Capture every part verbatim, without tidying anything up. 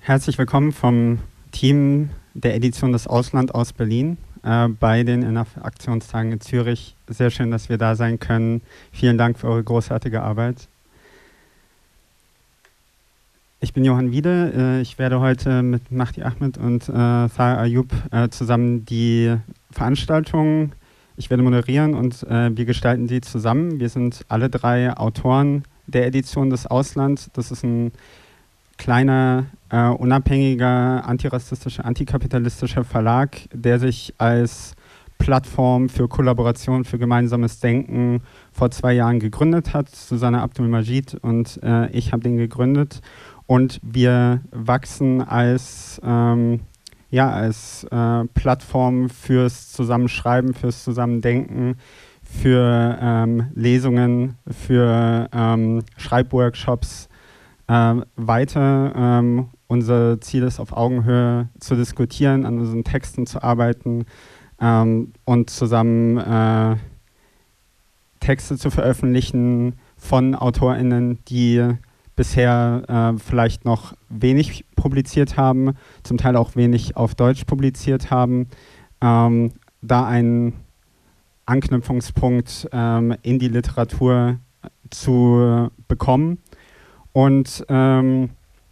Herzlich willkommen vom Team der Edition Das Ausland aus Berlin äh, bei den Inner-Aktionstagen in Zürich. Sehr schön, dass wir da sein können. Vielen Dank für eure großartige Arbeit. Ich bin Johann Wiede. Äh, ich werde heute mit Mahdi Ahmed und äh, Thar Ayub äh, zusammen die Veranstaltung, ich werde moderieren und äh, wir gestalten sie zusammen. Wir sind alle drei Autoren der Edition Das Ausland. Das ist ein kleiner, äh, unabhängiger, antirassistischer, antikapitalistischer Verlag, der sich als Plattform für Kollaboration, für gemeinsames Denken vor zwei Jahren gegründet hat. Susanne Abdul-Majid und äh, ich haben den gegründet. Und wir wachsen als, ähm, ja, als äh, Plattform fürs Zusammenschreiben, fürs Zusammendenken, für ähm, Lesungen, für ähm, Schreibworkshops äh, weiter. Ähm, unser Ziel ist, auf Augenhöhe zu diskutieren, an unseren Texten zu arbeiten ähm, und zusammen äh, Texte zu veröffentlichen von AutorInnen, die bisher äh, vielleicht noch wenig publiziert haben, zum Teil auch wenig auf Deutsch publiziert haben, ähm, da einen Anknüpfungspunkt ähm, in die Literatur zu bekommen. Und ähm,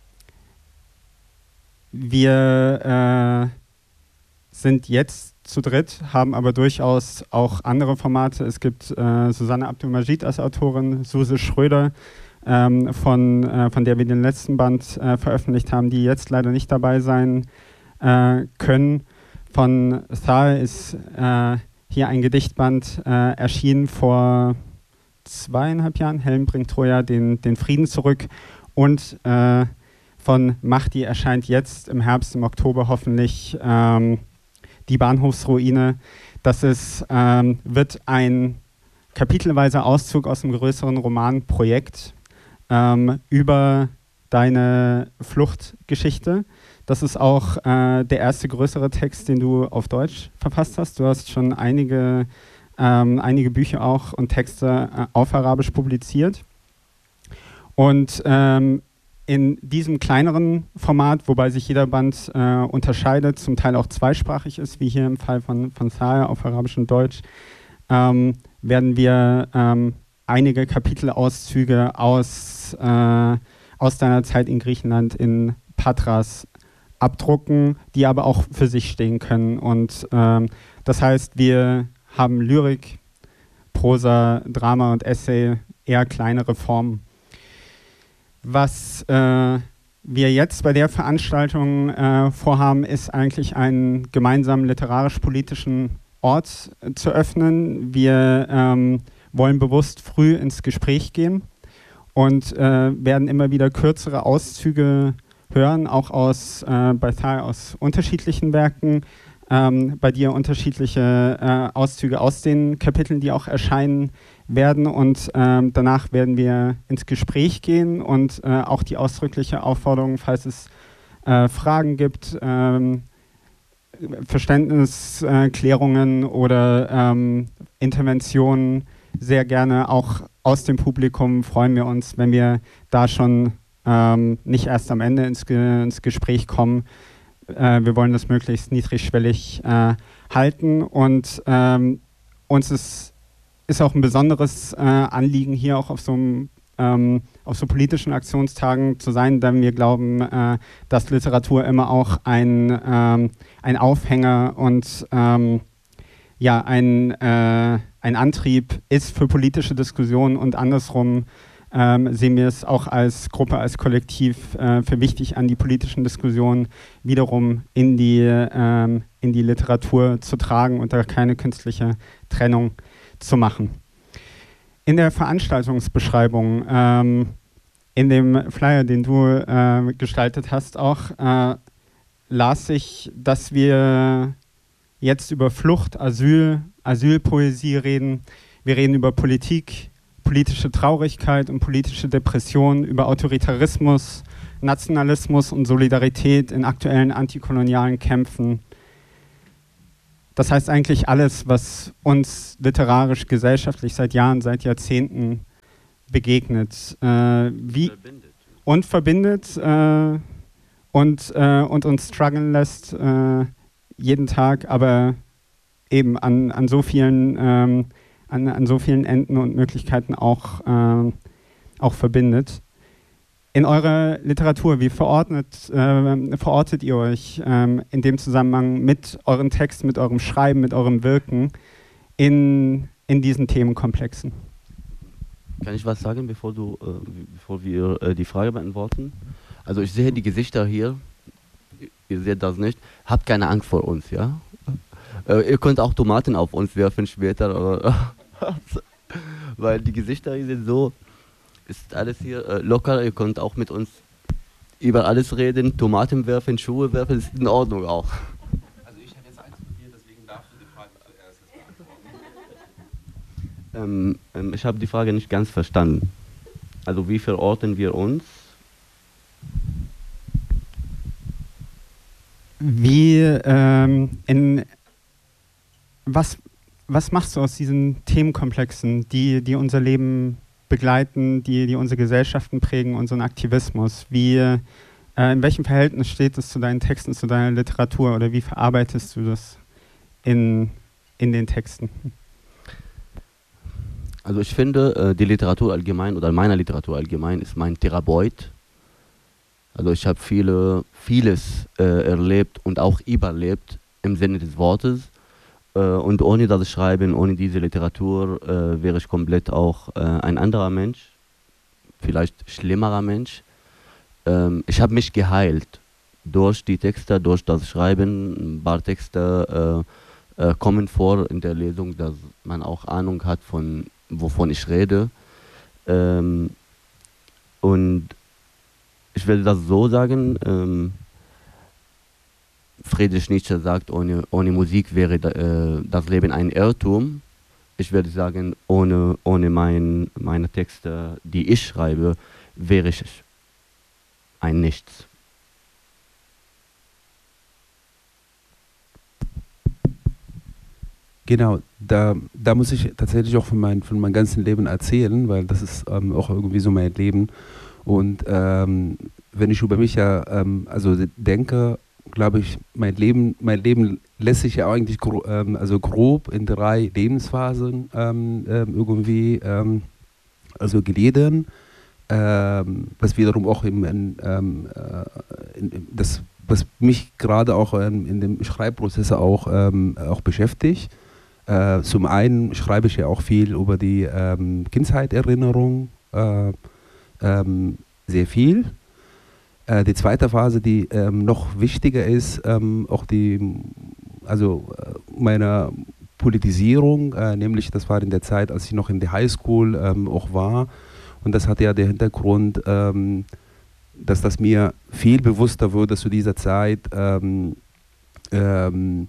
wir äh, sind jetzt zu dritt, haben aber durchaus auch andere Formate. Es gibt äh, Susanne Abdul-Majid als Autorin, Suse Schröder, ähm, von, äh, von der wir den letzten Band äh, veröffentlicht haben, die jetzt leider nicht dabei sein äh, können. Von Thar ist äh, hier ein Gedichtband äh, erschienen vor zweieinhalb Jahren, Helm bringt Troja den, den Frieden zurück. Und äh, von Mahdi erscheint jetzt im Herbst, im Oktober hoffentlich ähm, die Bahnhofsruine. Das ist, ähm, wird ein kapitelweiser Auszug aus einem größeren Romanprojekt ähm, über deine Fluchtgeschichte. Das ist auch äh, der erste größere Text, den du auf Deutsch verfasst hast. Du hast schon einige, ähm, einige Bücher auch und Texte äh, auf Arabisch publiziert. Und ähm, in diesem kleineren Format, wobei sich jeder Band äh, unterscheidet, zum Teil auch zweisprachig ist, wie hier im Fall von, von Thar auf Arabisch und Deutsch, ähm, werden wir ähm, einige Kapitelauszüge aus, äh, aus deiner Zeit in Griechenland, in Patras, abdrucken, die aber auch für sich stehen können. Und ähm, das heißt, wir haben Lyrik, Prosa, Drama und Essay, eher kleinere Formen. Was äh, wir jetzt bei der Veranstaltung äh, vorhaben, ist eigentlich einen gemeinsamen literarisch-politischen Ort äh, zu öffnen. Wir ähm, wollen bewusst früh ins Gespräch gehen und äh, werden immer wieder kürzere Auszüge hören, auch aus, äh, bei Thar aus unterschiedlichen Werken, ähm, bei dir unterschiedliche äh, Auszüge aus den Kapiteln, die auch erscheinen werden, und ähm, danach werden wir ins Gespräch gehen und äh, auch die ausdrückliche Aufforderung, falls es äh, Fragen gibt, ähm, Verständnisklärungen äh, oder ähm, Interventionen, sehr gerne auch aus dem Publikum. Freuen wir uns, wenn wir da schon ähm, nicht erst am Ende ins, Ge ins Gespräch kommen. Äh, wir wollen das möglichst niedrigschwellig äh, halten, und ähm, uns ist, ist auch ein besonderes äh, Anliegen, hier auch auf so, ähm, auf so politischen Aktionstagen zu sein, denn wir glauben, äh, dass Literatur immer auch ein, ähm, ein Aufhänger und ähm, ja, ein, äh, ein Antrieb ist für politische Diskussionen, und andersrum ähm, sehen wir es auch als Gruppe, als Kollektiv äh, für wichtig, an die politischen Diskussionen wiederum in die, ähm, in die Literatur zu tragen und da keine künstliche Trennung zu machen. In der Veranstaltungsbeschreibung, ähm, in dem Flyer, den du äh, gestaltet hast, auch äh, las ich, dass wir jetzt über Flucht, Asyl, Asylpoesie reden. Wir reden über Politik, politische Traurigkeit und politische Depression, über Autoritarismus, Nationalismus und Solidarität in aktuellen antikolonialen Kämpfen. Das heißt eigentlich alles, was uns literarisch, gesellschaftlich seit Jahren, seit Jahrzehnten begegnet. Äh, wie verbindet. Und verbindet. Äh, und, äh, und uns strugglen lässt äh, jeden Tag, aber eben an, an, so vielen, ähm, an, an so vielen Enden und Möglichkeiten auch, äh, auch verbindet. In eurer Literatur, wie verordnet, äh, verortet ihr euch ähm, in dem Zusammenhang mit euren Texten, mit eurem Schreiben, mit eurem Wirken in, in diesen Themenkomplexen? Kann ich was sagen, bevor, du, äh, bevor wir äh, die Frage beantworten? Also ich sehe die Gesichter hier, ihr seht das nicht, habt keine Angst vor uns, ja? Äh, ihr könnt auch Tomaten auf uns werfen später, oder weil die Gesichter hier sind so, ist alles hier äh, locker, ihr könnt auch mit uns über alles reden, Tomaten werfen, Schuhe werfen, ist in Ordnung auch. Also ich habe jetzt Angst vor dir, deswegen darfst du die Frage zuerst beantworten. Ähm, ähm, ich habe die Frage nicht ganz verstanden. Also wie verorten wir uns? Wie, ähm, in, was, was machst du aus diesen Themenkomplexen, die, die unser Leben begleiten, die, die unsere Gesellschaften prägen, unseren Aktivismus? Wie, äh, in welchem Verhältnis steht es zu deinen Texten, zu deiner Literatur, oder wie verarbeitest du das in, in den Texten? Also ich finde, äh, die Literatur allgemein oder meine Literatur allgemein ist mein Therapeut. Also ich habe viele, vieles äh, erlebt und auch überlebt im Sinne des Wortes. Äh, und ohne das Schreiben, ohne diese Literatur äh, wäre ich komplett auch äh, ein anderer Mensch, vielleicht schlimmerer Mensch. Ähm, ich habe mich geheilt durch die Texte, durch das Schreiben. Ein paar Texte äh, äh, kommen vor in der Lesung, dass man auch Ahnung hat, von wovon ich rede. Ähm, und ich werde das so sagen, ähm, Friedrich Nietzsche sagt, ohne, ohne Musik wäre äh, das Leben ein Irrtum. Ich würde sagen, ohne, ohne mein, meine Texte, die ich schreibe, wäre ich ein Nichts. Genau, da, da muss ich tatsächlich auch von, mein, von meinem ganzen Leben erzählen, weil das ist ähm, auch irgendwie so mein Leben. Und ähm, wenn ich über mich ja ähm, also denke, glaube ich, mein Leben, mein Leben lässt sich ja eigentlich gro ähm, also grob in drei Lebensphasen ähm, ähm, irgendwie ähm, also gliedern, ähm, was wiederum auch im, in, ähm, äh, in, das, was mich gerade auch ähm, in dem Schreibprozess auch, ähm, auch beschäftigt. Äh, zum einen schreibe ich ja auch viel über die ähm, Kindheitserinnerung, äh, ähm, sehr viel. Äh, die zweite Phase, die ähm, noch wichtiger ist, ähm, auch die, also äh, meine Politisierung, äh, nämlich das war in der Zeit, als ich noch in der Highschool ähm, auch war, und das hatte ja den Hintergrund, ähm, dass das mir viel bewusster wurde zu dieser Zeit, ähm, ähm,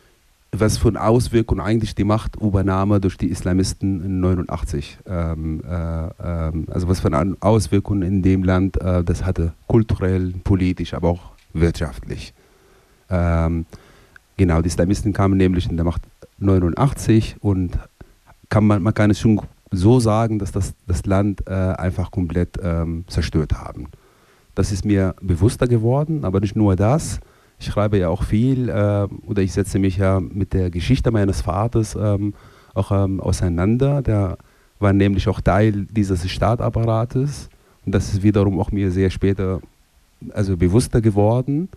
was für eine Auswirkung eigentlich die Machtübernahme durch die Islamisten in neunundachtzig, ähm, äh, ähm, also was für eine Auswirkung in dem Land äh, das hatte, kulturell, politisch, aber auch wirtschaftlich. Ähm, genau, die Islamisten kamen nämlich in der Macht neunundachtzig und kann man, man kann es schon so sagen, dass das, das Land äh, einfach komplett ähm, zerstört haben. Das ist mir bewusster geworden, aber nicht nur das. Ich schreibe ja auch viel äh, oder ich setze mich ja mit der Geschichte meines Vaters ähm, auch ähm, auseinander. Der war nämlich auch Teil dieses Staatapparates und das ist wiederum auch mir sehr später also bewusster geworden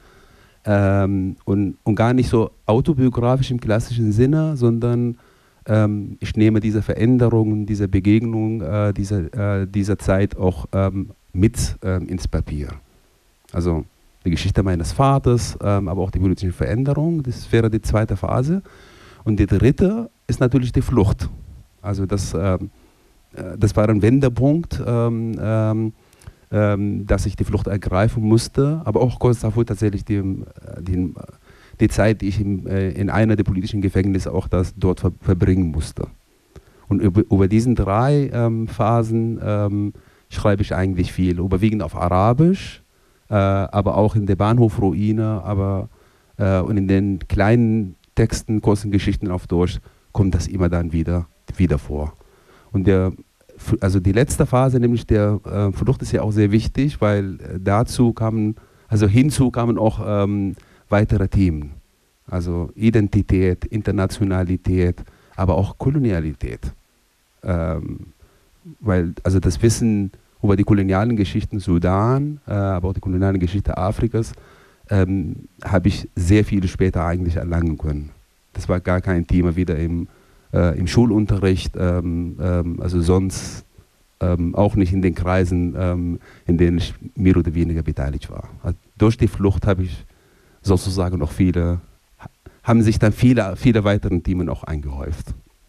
ähm, und, und gar nicht so autobiografisch im klassischen Sinne, sondern ähm, ich nehme diese Veränderungen, diese Begegnung äh, dieser, äh, dieser Zeit auch ähm, mit ähm, ins Papier. Also die Geschichte meines Vaters, ähm, aber auch die politische Veränderung, das wäre die zweite Phase. Und die dritte ist natürlich die Flucht. Also das, ähm, das war ein Wendepunkt, ähm, ähm, dass ich die Flucht ergreifen musste, aber auch kurz davor tatsächlich die, die, die Zeit, die ich in, in einer der politischen Gefängnisse auch das dort ver verbringen musste. Und über, über diesen drei ähm, Phasen ähm, schreibe ich eigentlich viel, überwiegend auf Arabisch, Äh, aber auch in der Bahnhofruine, aber äh, und in den kleinen Texten, kurzen Geschichten auf Deutsch kommt das immer dann wieder, wieder vor. Und der, also die letzte Phase, nämlich der äh, Flucht, ist ja auch sehr wichtig, weil äh, dazu kamen Also hinzu kamen auch ähm, weitere Themen, also Identität, Internationalität, aber auch Kolonialität. Ähm, weil also das Wissen über die kolonialen Geschichten Sudan, äh, aber auch die kolonialen Geschichte Afrikas, ähm, habe ich sehr viel später eigentlich erlangen können. Das war gar kein Thema, weder im, äh, im Schulunterricht, ähm, ähm, also sonst ähm, auch nicht in den Kreisen, ähm, in denen ich mehr oder weniger beteiligt war. Also durch die Flucht habe ich sozusagen noch viele, haben sich dann viele, viele weitere Themen auch eingehäuft.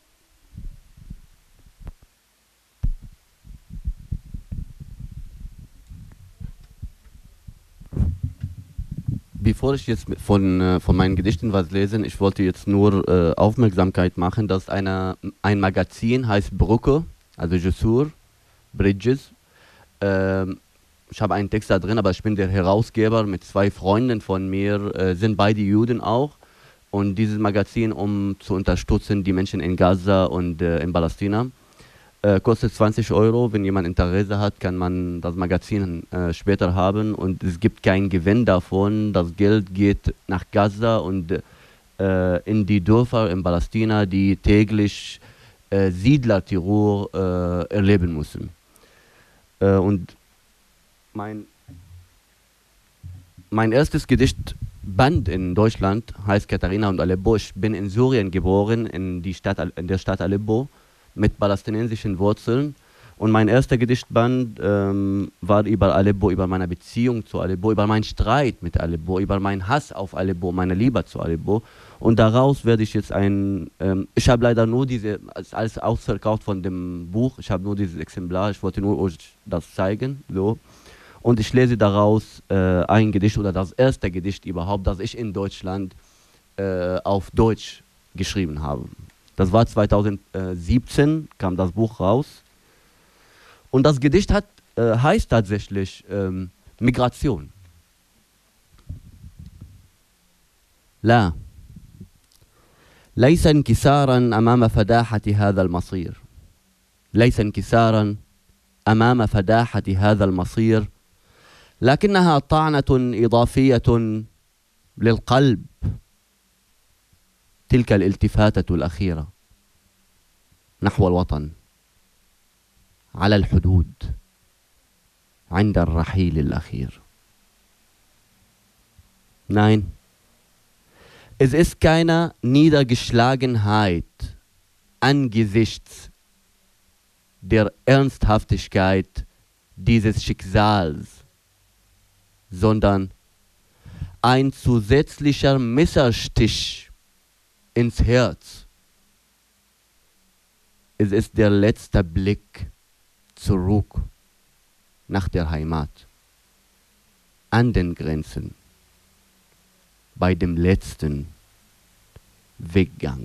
Bevor ich jetzt von, äh, von meinen Gedichten was lese, ich wollte jetzt nur äh, Aufmerksamkeit machen, dass eine, ein Magazin heißt Brücke, also Jussur, Bridges. Ähm, ich habe einen Text da drin, aber ich bin der Herausgeber mit zwei Freunden von mir, äh, sind beide Juden auch. Und dieses Magazin, um zu unterstützen, die Menschen in Gaza und äh, in Palästina, äh, kostet zwanzig Euro. Wenn jemand Interesse hat, kann man das Magazin äh, später haben. Und es gibt keinen Gewinn davon. Das Geld geht nach Gaza und äh, in die Dörfer in Palästina, die täglich äh, Siedlerterror äh, erleben müssen. Äh, und mein, mein erstes Gedichtband in Deutschland heißt Katharina und Aleppo. Ich bin in Syrien geboren, in, die Stadt, in der Stadt Aleppo, mit palästinensischen Wurzeln. Und mein erster Gedichtband ähm, war über Aleppo, über meine Beziehung zu Aleppo, über meinen Streit mit Aleppo, über meinen Hass auf Aleppo, meine Liebe zu Aleppo. Und daraus werde ich jetzt ein, ähm, ich habe leider nur diese, als alles ausverkauft von dem Buch, ich habe nur dieses Exemplar, ich wollte nur euch das zeigen, so. Und ich lese daraus äh, ein Gedicht oder das erste Gedicht überhaupt, das ich in Deutschland äh, auf Deutsch geschrieben habe. Das war zweitausendsiebzehn, kam das Buch raus. Und das Gedicht hat, äh, heißt tatsächlich ähm, Migration. لا ليس انكسارا أمام فداحة هذا المصير ليس انكسارا أمام فداحة هذا المصير لكنها طعنة إضافية للقلب تلك الالتفاتة الأخيرة نحو الوطن على الحدود عند الرحيل الأخير. Nein, es ist keine Niedergeschlagenheit angesichts der Ernsthaftigkeit dieses Schicksals, sondern ein zusätzlicher Messerstich ins Herz. Es ist der letzte Blick zurück nach der Heimat, an den Grenzen, bei dem letzten Weggang.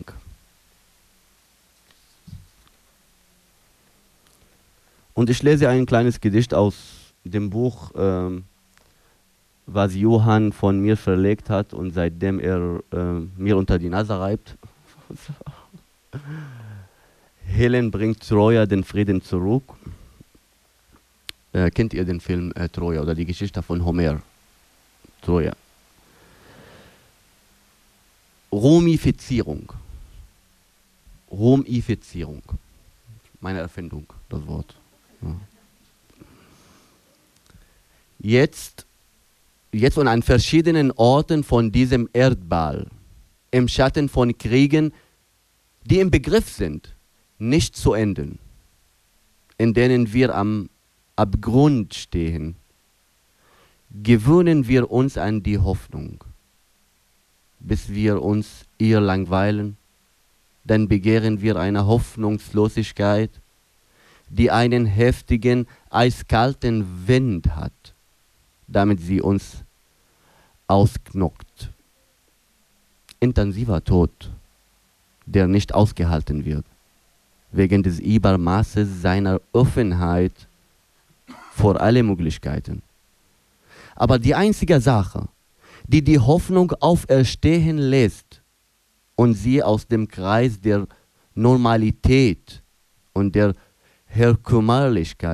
Und ich lese ein kleines Gedicht aus dem Buch, ähm, was Johann von mir verlegt hat und seitdem er äh, mir unter die Nase reibt. Helen bringt Troja den Frieden zurück. Äh, kennt ihr den Film äh, Troja oder die Geschichte von Homer? Troja. Romifizierung. Romifizierung. Meine Erfindung, das Wort. Ja. Jetzt, jetzt und an verschiedenen Orten von diesem Erdball, im Schatten von Kriegen, die im Begriff sind, nicht zu enden, in denen wir am Abgrund stehen, gewöhnen wir uns an die Hoffnung, bis wir uns ihr langweilen, dann begehren wir eine Hoffnungslosigkeit, die einen heftigen, eiskalten Wind hat, damit sie uns ausknockt. Intensiver Tod, der nicht ausgehalten wird, wegen des Übermaßes seiner Offenheit vor alle Möglichkeiten. Aber die einzige Sache, die die Hoffnung auferstehen lässt und sie aus dem Kreis der Normalität und der Herkömmlichkeit